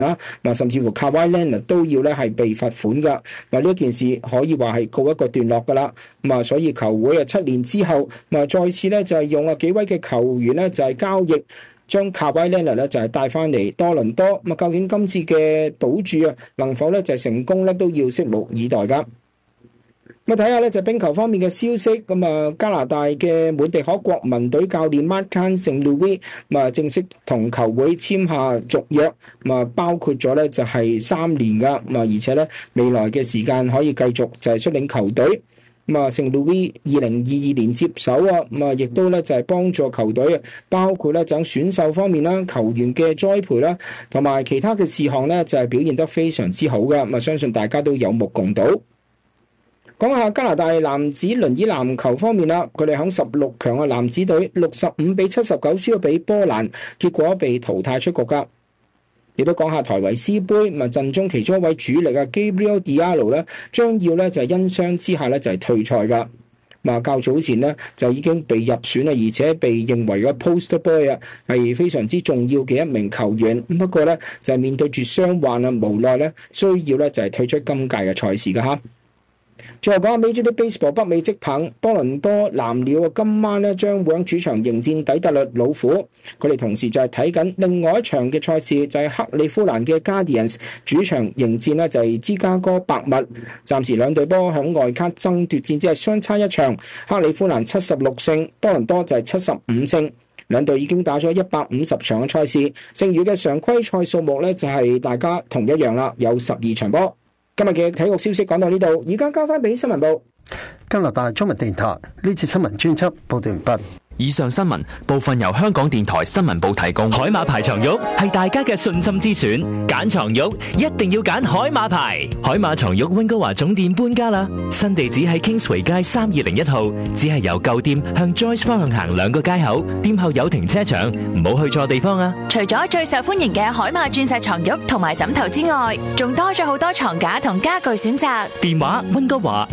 啦，甚至乎 Kawhi Leonard 都要咧係被罰款㗎。呢件事可以話係告一個段落㗎啦。所以球會7年之後，再次咧就係用幾位嘅球員咧就係交易，將 Kawhi Leonard 咧就係帶翻嚟多倫多。究竟今次嘅賭注能否咧就係成功咧，都要拭目以待㗎。睇下咧就冰球方面嘅消息，加拿大嘅滿地可國民隊教練 Martin St. Louis 正式同球會簽下續約，包括咗咧就係3年噶，而且咧未來嘅時間可以繼續就係率領球隊。St. Louis 2022年接手亦都咧就係幫助球隊，包括咧就喺選秀方面啦、球員嘅栽培啦，同埋其他嘅事項咧就係表現得非常之好噶，相信大家都有目共睹。講下加拿大男子輪椅籃球方面啦，佢哋喺16強嘅男子隊65-79輸咗俾波蘭，結果被淘汰出局噶。亦都講下台維斯杯，陣中其中一位主力Gabriel Diallo 咧，將要咧就係因傷之下咧就係退賽噶。較早前呢，就已經被入選啦，而且被認為個 poster boy 係非常之重要嘅一名球員。不過咧就係面對住傷患無奈咧需要咧就係退出今屆嘅賽事噶嚇。最後講下 Major League Baseball 北美職棒，多倫多藍鳥今晚咧將會喺主場迎戰底特律老虎。佢哋同時就係睇緊另外一場嘅賽事，就係克利夫蘭嘅 Guardians 主場迎戰呢就係芝加哥白襪。暫時兩隊波響外卡爭奪戰，只係相差一場。克利夫蘭76勝，多倫多就係75勝。兩隊已經打咗150場嘅賽事，剩餘嘅常規賽數目咧就係大家同一樣啦，有12場波。今日嘅體育消息講到呢度，而家交翻俾新聞部。 加拿大中文電台呢次新聞專輯報道完畢。 以上新聞部分由香港電台新聞部提供。 海馬牌床褥係大家嘅信心之選，揀床褥一定要揀海馬牌。海馬床褥溫哥華總店搬家啦，新地址喺 Kingsway 街3201號，只係由舊店向 Joyce 方向行2個街口，店後有停車場，唔好去錯地方啊！ 除咗最受歡迎嘅海馬鑽石床褥同埋枕頭之外，仲多咗好多床架同家具選擇。 電話溫哥華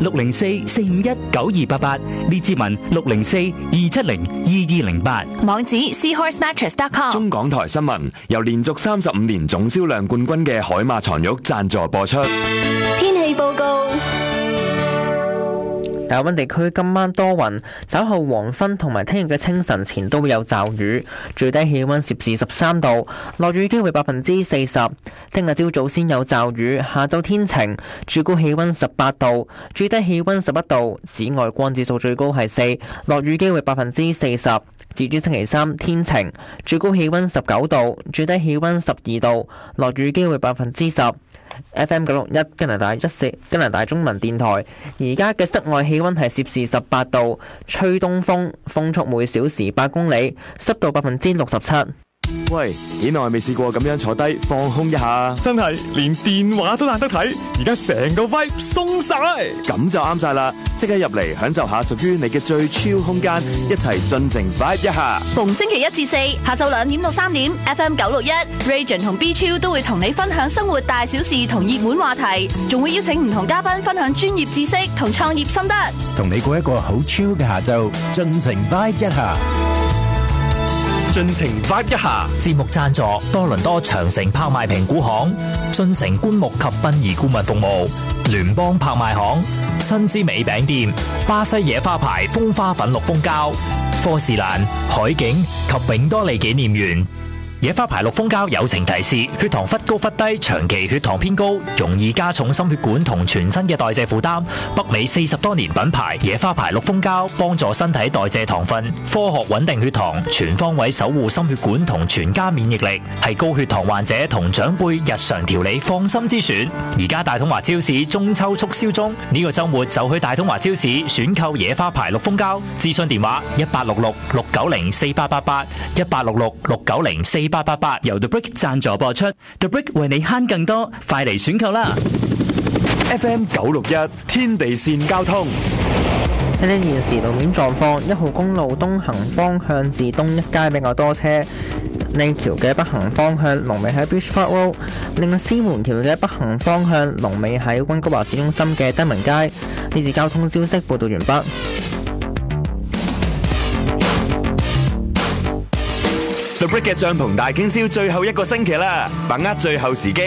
604-451-9288，列治文604-270-2208， 網址 seahorsemattress.com。 中港台新聞由連續35年總銷量冠軍嘅海馬床褥贊助播出。 天氣報告。 大溫地區今晚多雲，稍後黃昏同埋聽日嘅清晨前都會有驟雨，最低氣溫攝氏13度，落雨機會40%。聽日朝早先有驟雨，下晝天晴，最高氣溫18度，最低氣溫11度，紫外光指數最高係4，落雨機會40%。至於星期三天晴，最高氣溫19度，最低氣溫12度，落雨機會10%。FM 961加拿大中文電台，而家嘅室外氣溫係攝氏18度，吹東風，風速每小時8公里，濕度67%。 喂，幾耐未試過咁樣坐低放空一下？ 真係連電話都懶得睇，而家成個 vibe 鬆晒， 咁就啱晒啦！即刻入嚟享受下屬於你嘅最 chill 空間，一齊盡情 vibe 一下。 逢星期1至4下晝2點到3點 ，FM 961 Region 同 B Chill 都會同你分享生活大小事同熱門話題，仲會邀請唔同嘉賓分享專業知識同創業心得， 同你過一個好 chill 嘅下晝，盡情 vibe 一下。 盡情 vibe 一下。 節目贊助多倫多長城拍賣評估行、進城棺木及殯儀顧問服務、聯邦拍賣行、新之美餅店、巴西野花牌風花粉綠蜂膠、科士蘭、海景及永多利紀念園。野花牌綠蜂膠友情提示：血糖忽高忽低，長期血糖偏高，容易加重心血管同全身嘅代謝負擔。北美40多年品牌野花牌綠蜂膠，幫助身體代謝糖分，科學穩定血糖，全方位守護心血管同全家免疫力，係高血糖患者同長輩日常調理放心之選。而家大統華超市中秋促銷中，呢個週末就去大統華超市選購野花牌綠蜂膠。諮詢電話1866-690-4888，1866-690-4888，由 The Brick 贊助播出。The Brick 為你慳更多，快嚟選購啦！ FM 961天地線交通。 睇睇現時路面狀況，1號公路東行方向至東一街比較多車，利橋嘅北行方向龍尾喺 Beach Park Road， 另外獅門橋嘅北行方向龍尾喺溫哥華市中心嘅德文街。呢次交通消息報道完畢。 The Brick 嘅帳篷大傾銷最後一個星期啦，把握最後時機。